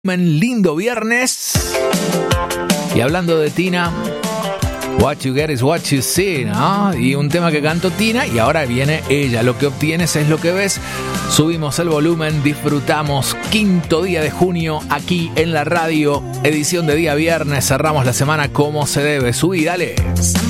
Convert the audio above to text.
Lindo viernes. Y hablando de Tina, What You Get is What You See, ¿no? Y un tema que cantó Tina y ahora viene ella. Lo que obtienes es lo que ves. Subimos el volumen, disfrutamos. Quinto día de junio aquí en la radio. Edición de día viernes. Cerramos la semana como se debe. Subí, dale.